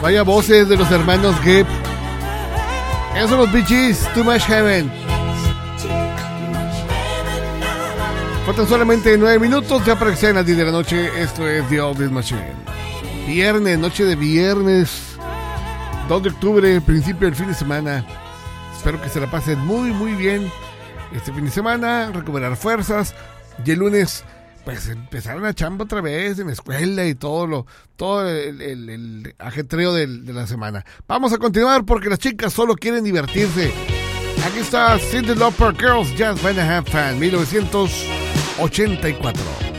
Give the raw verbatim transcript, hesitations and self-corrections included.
Vaya voces de los hermanos Gibb. Esos son los Bee Gees, Too Much Heaven. Faltan solamente nueve minutos ya para que sean las diez de la noche. Esto es The Oldies Machine. Viernes, noche de viernes, dos de octubre, principio del fin de semana. Espero que se la pasen muy, muy bien este fin de semana, recuperar fuerzas. Y el lunes, pues empezar una chamba otra vez en la escuela y todo lo todo el, el, el ajetreo de, de la semana. Vamos a continuar porque las chicas solo quieren divertirse. Aquí está Cyndi Lauper, Girls Just Wanna Have Fun, mil novecientos ochenta y cuatro.